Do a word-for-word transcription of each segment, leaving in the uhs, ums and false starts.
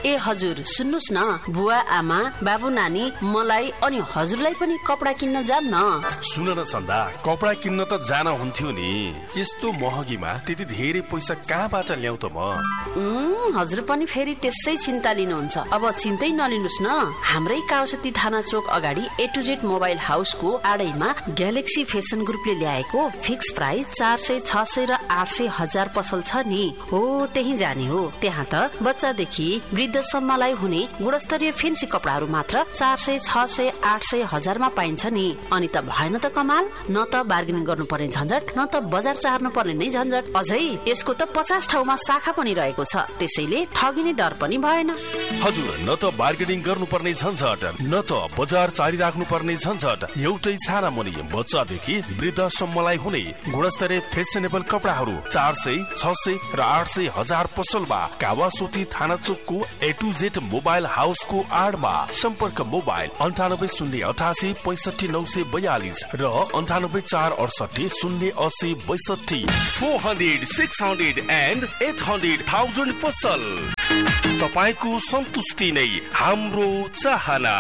ए हजुर सुन्नुस् न, बुवा आमा बाबु नानी मलाई अनि हजुरलाई पनि कपडा किन्न जाम न। सुन न चन्दा, कपडा किन्न त जान हुन्थ्यो नि, यस्तो महँगीमा त्यति धेरै पैसा कहाँबाट ल्याउ त म? हजुर पनि फेरि त्यसै चिन्ता लिनुहुन्छ। अब चिन्तै नलिनुस् न, हाम्रै काउसती थाना चोक अगाडि ए to Z mobile हाउसको आडैमा galaxy fashion ग्रुपले ल्याएको फिक्स प्राइस चार सय छ सय र आठ सय हजार पसल छ नि। हो त्यही जाने हो। त्यहाँ त बच्चादेखि वृद्धसम्मलाई हुने गुणस्तरीय फेन्सी कपडाहरू मात्र चार सय छ सय आठ सय हजारमा पाइन्छ नि। अनि त भएन त कमाल, न त बार्गेनिङ गर्नुपर्ने झन्झट, न त बजार चार्नु पर्ने नै झन्झट। अझै यसको त पचास ठाउँमा शाखा पनि रहेको छ, त्यसैले ठगिने डर पनि भएन। हजुर, न त बार्गेनिङ गर्नुपर्ने झन्झट, न त बजार चारिराख्नु पर्ने झन्झट। एउटै छाना मुनि बच्चादेखि वृद्धसम्मलाई हुने गुणस्तरीय फेसनेबल कपडाहरू चार सय छ सय र आठ सय हजार पसलमा कावासोती थाना चोकको ए टु जेड मोबाइल हाउसको आडमा। सम्पर्क मोबाइल अन्ठानब्बे शून्य अठासी पैसठी नौ सय बयालिस र अन्ठानब्बे चार अडसठी शून्य असी बैसठी। Four hundred six hundred and at hundred thousand पसल। तपाईँको सन्तुष्टि नै हाम्रो चाहना।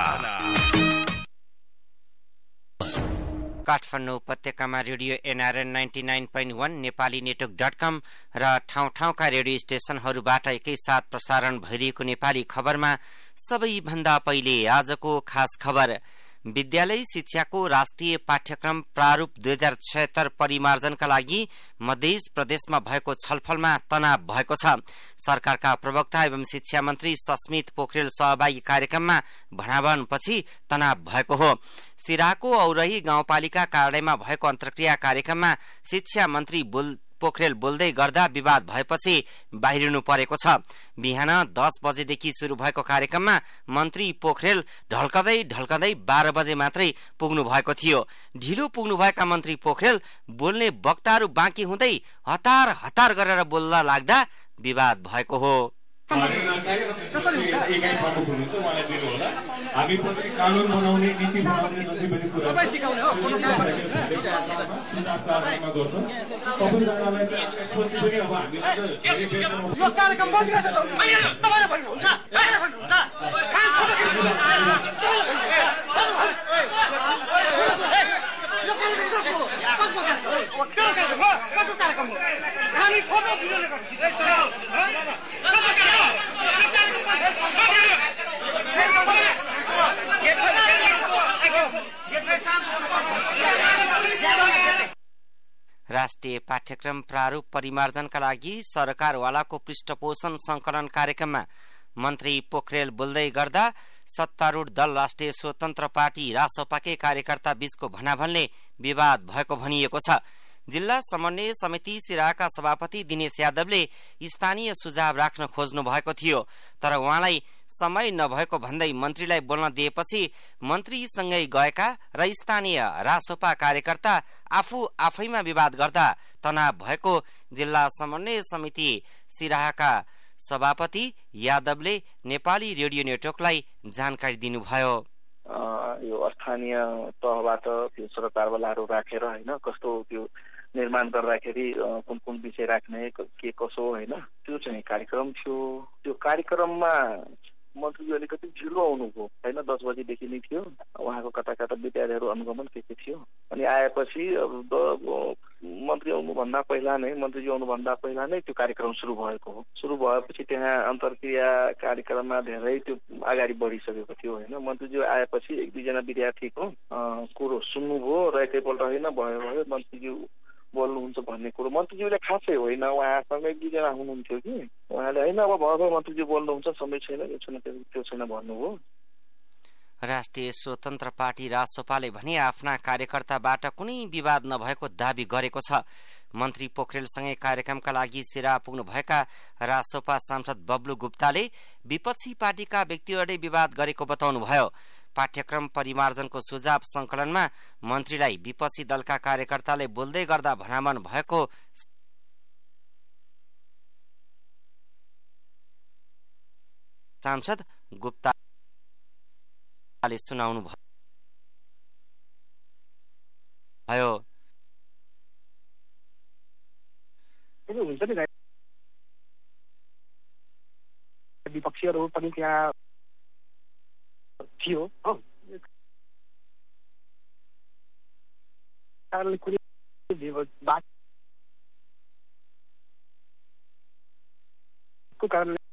काठमाडौँ उपत्यकामा radio NRN ninety nine point वन, नेपाली नेटवर्क डट कम र ठाउँ ठाउँका रेडियो स्टेशनहरूबाट एकैसाथ प्रसारण भइरहेको नेपाली खबरमा सबैभन्दा पहिले आजको खास खबर। विद्यालय शिक्षाको राष्ट्रिय पाठ्यक्रम प्रारूप दुई हजार छयत्तर परिमार्जनका लागि मध्य प्रदेशमा भएको छलफलमा तनाव भएको छ। सरकारका प्रवक्ता एवं शिक्षा मन्त्री सस्मित पोखरेल सहभागी कार्यक्रममा भनाभनपछि तनाव भएको हो। सिराहाको औरही गाउँपालिका कार्यालयमा भएको अन्तर्क्रिया कार्यक्रममा शिक्षा मन्त्री बोल पोखरेल बोल्दै गर्दा विवाद भएपछि बाहिरिनु परेको छ। बिहान दस बजेदेखि शुरू भएको कार्यक्रममा मन्त्री पोखरेल ढल्कदै ढल्कदै बाह्र बजे मात्रै पुग्नु भएको थियो। ढिलो पुग्नुभएका मन्त्री पोखरेल बोल्ने वक्ताहरू बाँकी हुँदै हतार हतार गरेर बोल्न लाग्दा विवाद भएको हो। हामी पछि कानून बनाउने, नीति बनाउने जति पनि कुरा सबै सिकाउने हो। कुन काममा गर्छौं सबैजनालाई पछि पनि अब हामीले यो कार्यक्रम बन्द गर्छ। तपाईले भन्नुहुन्छ तपाईले भन्नुहुन्छ काम फोटो खिच्नु यो कार्यक्रम कसको कसको कार्यक्रम हो? कसको कार्यक्रम हो? हामी फोटो भिडियोले गर्छौं। राष्ट्रिय पाठ्यक्रम प्रारूप परिमार्जनका लागि सरकारवालाको पृष्ठपोषण संकलन कार्यक्रममा मन्त्री पोखरेल बोल्दै गर्दा सत्तारूढ दल राष्ट्रिय स्वतन्त्र पार्टी रासोपाकै कार्यकर्ता बीचको भनाभनले विवाद भएको भनिएको छ। जिल्ला समन्वय समिति सिराहाका सभापति दिनेश यादवले स्थानीय सुझाव राख्न खोज्नु भएको थियो, तर उहाँलाई समय नभएको भन्दै मन्त्रीलाई बोल्न दिएपछि मन्त्रीसँगै गएका र स्थानीय रासोपा कार्यकर्ता आफू आफैमा विवाद गर्दा तनाव भएको जिल्ला समन्वय समिति सिराहाका सभापति यादवले नेपाली रेडियो नेटवर्कलाई जानकारी दिनुभयो। यो स्थानीय तहबाट त्यो सरकारवालाहरू राखेर हैन कस्तो त्यो निर्माण गर्दाखेरि कुन कुन विषय राख्ने के कसो हैन त्यो चाहिँ कार्यक्रम थियो। त्यो कार्यक्रममा मन्त्रीजी अलिकति ढिलो आउनुभयो हैन, दस बजेदेखि नै थियो। उहाँको कता कता विद्यार्थीहरू अनुगमन के के थियो अनि आएपछि मन्त्री आउनुभन्दा पहिला नै मन्त्रीजी आउनुभन्दा पहिला नै त्यो कार्यक्रम सुरु भएको हो। सुरु भएपछि त्यहाँ अन्तर्क्रिया कार्यक्रममा धेरै त्यो अगाडि बढिसकेको थियो हैन। मन्त्रीजी आएपछि एक दुईजना विद्यार्थीको कुरो सुन्नुभयो र एकैपल्ट होइन भयो भयो मन्त्रीजी बोल्नुहुन्छ भन्ने कुरो मन्त्रीज्यूले खासै होइन, उहाँसँग एक दुईजना हुनुहुन्थ्यो कि उहाँले होइन अब भयो मन्त्रीज्यू बोल्नुहुन्छ समय छैन यो छैन त्यो छैन भन्नुभयो। राष्ट्रिय स्वतन्त्र पार्टी रासोपाले भने आफ्ना कार्यकर्ताबाट कुनै विवाद नभएको दावी गरेको छ। मन्त्री पोखरेलसँगै कार्यक्रमका लागि सिराहा पुग्नुभएका रासोपा सांसद बब्लु गुप्ताले विपक्षी पार्टीका व्यक्तिहरूले विवाद गरेको बताउनुभयो। पाठ्यक्रम परिमार्जनको सुझाव संकलनमा मन्त्रीलाई विपक्षी दलका कार्यकर्ताले बोल्दै गर्दा भनामन भएको सांसद गुप्ताले सुनाउनु भयो। विपक्षीहरू पनि त्यहाँ थियो हो कारणले कुनै बाटोको कारणले